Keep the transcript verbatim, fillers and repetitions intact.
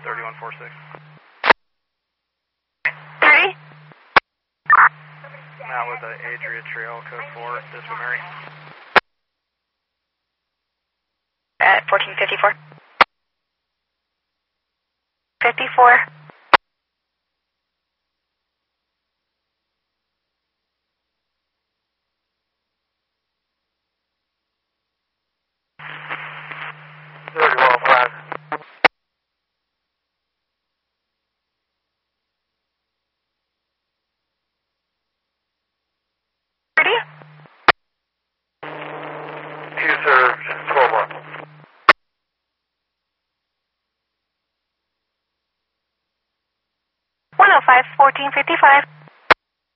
thirty-one forty-six. thirty? Now with the Adria Trail, code four, Disco Mary. At fourteen fifty-four. fifty-four. thirty-one five. thirty? Two served, twelve one. one oh five, fourteen fifty-five.